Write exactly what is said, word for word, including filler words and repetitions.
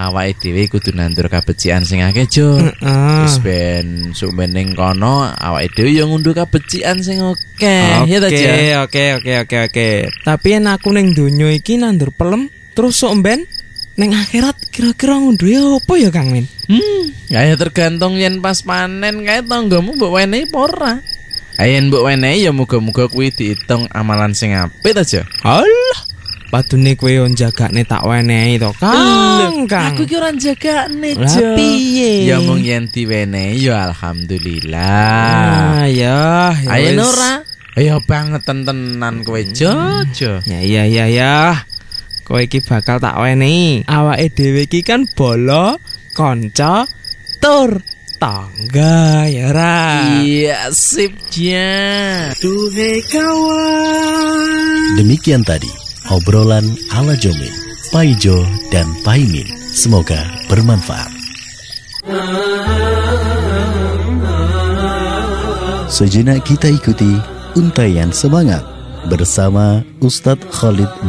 awake dhewe kudu nandur kabecikan sing akeh Jo. Wis ben sumben ning kono awake dhewe yo ngunduh kabecikan sing akeh. Ya ta Jo. Oke oke oke oke. Tapi yen aku ning donya iki nandur pelem terus sok ben ning akhirat kira-kira ngunduhe apa ya Kang Min? Hmm, ya tergantung yen pas panen kae tanggamu mbok wenehi apa ora. Ayen mbok wenehi ya muga-muga kuwi diitung amalan sing apik ta Jo. Alah, padune kowe yo jagane tak wenehi to Kang. Kang. Aku ki ora jagane Lah Jo. piye? Ya mung yen diwenehi ya alhamdulillah. Ah, ya, ya Ayen wis. ora? Ya bangetan tenan kowe Jo, Jo. Ya ya ya ya. Kowe iki bakal tak wenehi. Awake dhewe iki kan bolo, kanca, tur tangga ya ra. Iya sip ja. Duhe kawan. Demikian tadi obrolan ala Jomin, Paijo dan Paimin. Semoga bermanfaat. Sejenak kita ikuti untaian semangat bersama Ustadz Khalid